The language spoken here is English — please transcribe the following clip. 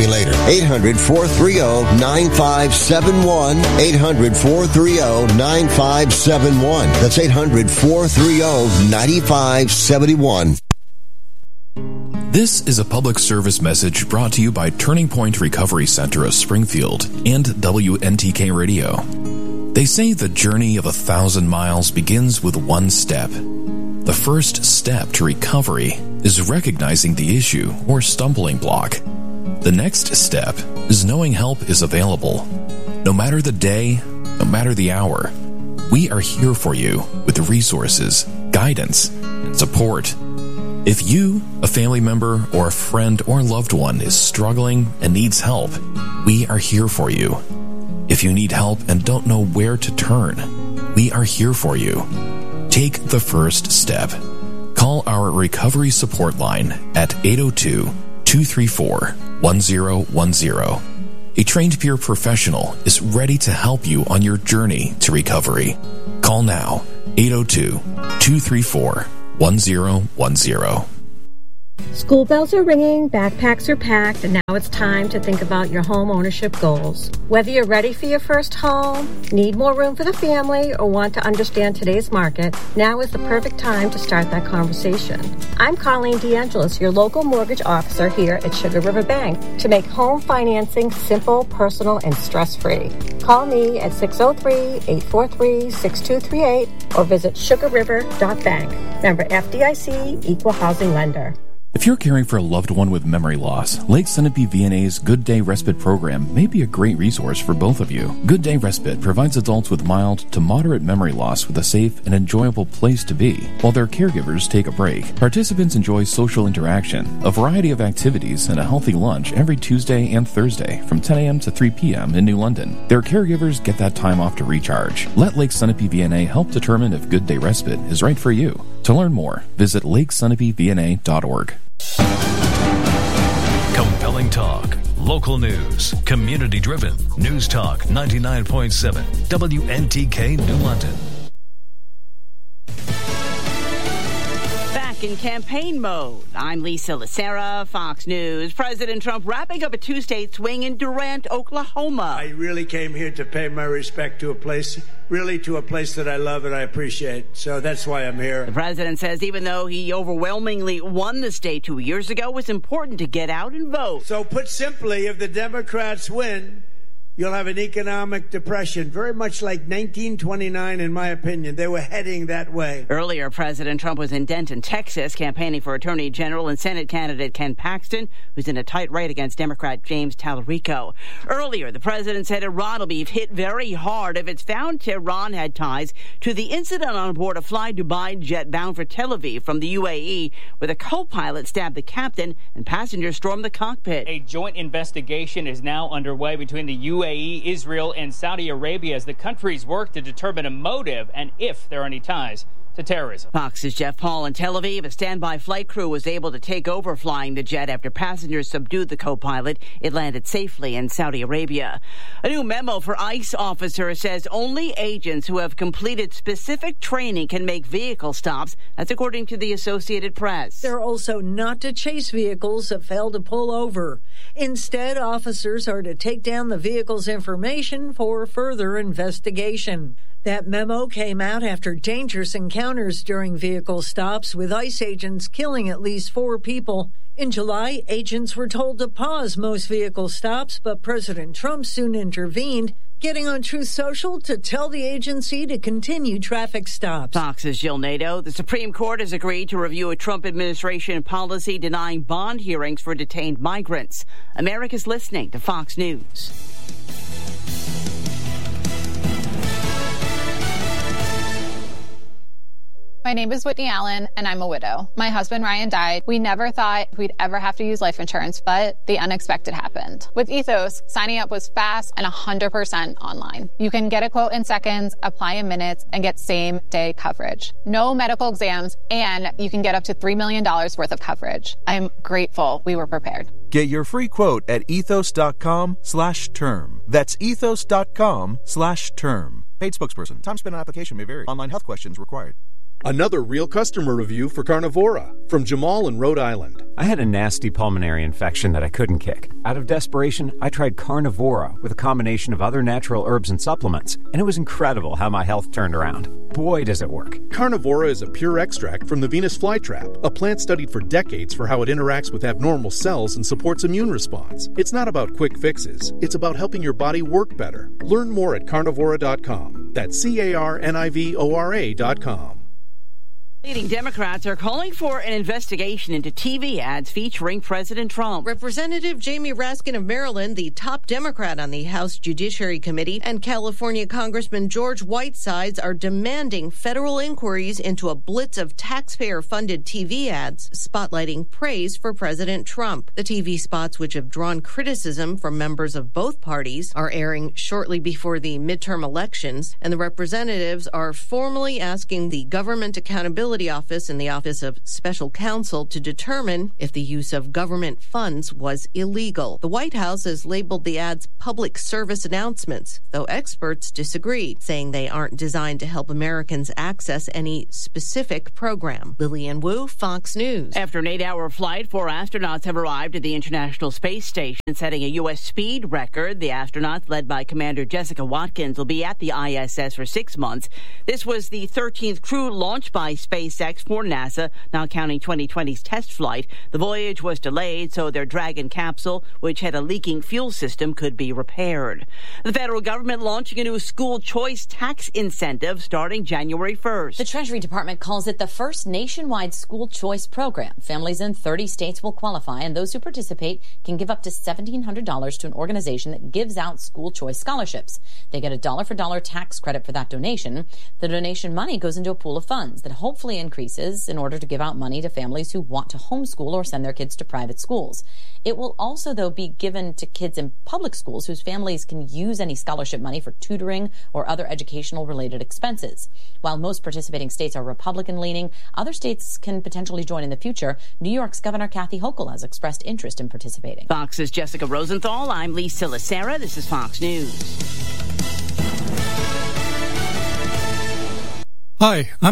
me later. 800-430-9571. 800-430-9571. That's 800-430-9571. This is a public service message brought to you by Turning Point Recovery Center of Springfield and WNTK Radio. They say the journey of 1,000 miles begins with one step. The first step to recovery is recognizing the issue or stumbling block. The next step is knowing help is available. No matter the day, no matter the hour, we are here for you with the resources, guidance, and support. If you, a family member, or a friend or loved one is struggling and needs help, we are here for you. If you need help and don't know where to turn, we are here for you. Take the first step. Call our recovery support line at 802-234-1010. A trained peer professional is ready to help you on your journey to recovery. Call now, 802-234-1010. School bells are ringing, backpacks are packed, and now it's time to think about your home ownership goals. Whether you're ready for your first home, need more room for the family, or want to understand today's market, now is the perfect time to start that conversation. I'm Colleen DeAngelis, your local mortgage officer here at Sugar River Bank, to make home financing simple, personal, and stress-free. Call me at 603-843-6238 or visit sugarriver.bank. Member FDIC, Equal Housing Lender. If you're caring for a loved one with memory loss, Lake Sunapee VNA's Good Day Respite program may be a great resource for both of you. Good Day Respite provides adults with mild to moderate memory loss with a safe and enjoyable place to be, while their caregivers take a break. Participants enjoy social interaction, a variety of activities, and a healthy lunch every Tuesday and Thursday from 10 a.m. to 3 p.m. in New London. Their caregivers get that time off to recharge. Let Lake Sunapee VNA help determine if Good Day Respite is right for you. To learn more, visit lakesunapeevna.org. Compelling talk, local news, community-driven. News Talk 99.7, WNTK New London. Back in campaign mode, I'm Lisa Lacera, Fox News. President Trump wrapping up a two-state swing in Durant, Oklahoma. I really came here to pay my respect to a place that I love and I appreciate. So that's why I'm here. The president says even though he overwhelmingly won the state 2 years ago, it was important to get out and vote. So put simply, if the Democrats win, you'll have an economic depression, very much like 1929, in my opinion. They were heading that way. Earlier, President Trump was in Denton, Texas, campaigning for Attorney General and Senate candidate Ken Paxton, who's in a tight race against Democrat James Tallarico. Earlier, the president said Iran will be hit very hard if it's found Tehran had ties to the incident on board a Fly Dubai jet bound for Tel Aviv from the UAE, where the co-pilot stabbed the captain and passengers stormed the cockpit. A joint investigation is now underway between the UAE, Israel, and Saudi Arabia as the countries work to determine a motive and if there are any ties to terrorism. Fox's Jeff Paul in Tel Aviv. A standby flight crew was able to take over flying the jet after passengers subdued the co-pilot. It landed safely in Saudi Arabia. A new memo for ICE officers says only agents who have completed specific training can make vehicle stops. That's according to the Associated Press. They're also not to chase vehicles that fail to pull over. Instead, officers are to take down the vehicle's information for further investigation. That memo came out after dangerous encounters during vehicle stops, with ICE agents killing at least 4 people. In July, agents were told to pause most vehicle stops, but President Trump soon intervened, getting on Truth Social to tell the agency to continue traffic stops. Fox's Jill Nato. The Supreme Court has agreed to review a Trump administration policy denying bond hearings for detained migrants. America's listening to Fox News. My name is Whitney Allen, and I'm a widow. My husband, Ryan, died. We never thought we'd ever have to use life insurance, but the unexpected happened. With Ethos, signing up was fast and 100% online. You can get a quote in seconds, apply in minutes, and get same-day coverage. No medical exams, and you can get up to $3 million worth of coverage. I'm grateful we were prepared. Get your free quote at ethos.com/term. That's ethos.com/term. Paid spokesperson. Time spent on application may vary. Online health questions required. Another real customer review for Carnivora from Jamal in Rhode Island. I had a nasty pulmonary infection that I couldn't kick. Out of desperation, I tried Carnivora with a combination of other natural herbs and supplements, and it was incredible how my health turned around. Boy, does it work. Carnivora is a pure extract from the Venus flytrap, a plant studied for decades for how it interacts with abnormal cells and supports immune response. It's not about quick fixes. It's about helping your body work better. Learn more at carnivora.com. That's CARNIVORA.com. Leading Democrats are calling for an investigation into TV ads featuring President Trump. Representative Jamie Raskin of Maryland, the top Democrat on the House Judiciary Committee, and California Congressman George Whitesides are demanding federal inquiries into a blitz of taxpayer-funded TV ads spotlighting praise for President Trump. The TV spots, which have drawn criticism from members of both parties, are airing shortly before the midterm elections, and the representatives are formally asking the Government Accountability Office and the Office of Special Counsel to determine if the use of government funds was illegal. The White House has labeled the ads public service announcements, though experts disagree, saying they aren't designed to help Americans access any specific program. Lillian Wu, Fox News. After an 8-hour flight, 4 astronauts have arrived at the International Space Station, setting a U.S. speed record. The astronauts, led by Commander Jessica Watkins, will be at the ISS for 6 months. This was the 13th crew launched by SpaceX for NASA, not counting 2020's test flight. The voyage was delayed so their Dragon capsule, which had a leaking fuel system, could be repaired. The federal government launching a new school choice tax incentive starting January 1st. The Treasury Department calls it the first nationwide school choice program. Families in 30 states will qualify, and those who participate can give up to $1,700 to an organization that gives out school choice scholarships. They get a dollar-for-dollar tax credit for that donation. The donation money goes into a pool of funds that hopefully increases in order to give out money to families who want to homeschool or send their kids to private schools. It will also, though, be given to kids in public schools whose families can use any scholarship money for tutoring or other educational-related expenses. While most participating states are Republican-leaning, other states can potentially join in the future. New York's Governor Kathy Hochul has expressed interest in participating. Fox's Jessica Rosenthal. I'm Lisa Lacera. This is Fox News. Hi, I'm